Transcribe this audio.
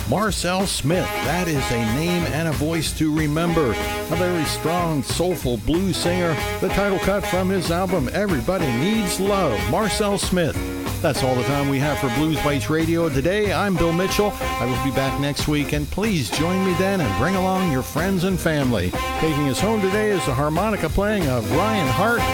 Marcel Smith, that is a name and a voice to remember. A very strong, soulful blues singer. The title cut from his album, Everybody Needs Love, Marcel Smith. That's all the time we have for Blues Bites Radio today. I'm Bill Mitchell. I will be back next week, and please join me then and bring along your friends and family. Taking us home today is the harmonica playing of Ryan Hart.